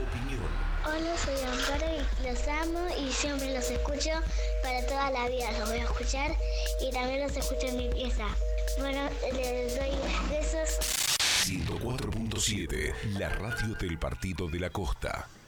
opinión. Hola, soy Amparo y los amo y siempre los escucho para toda la vida. Los voy a escuchar y también los escucho en mi pieza. Bueno, les doy besos. 104.7, la radio del Partido de la Costa.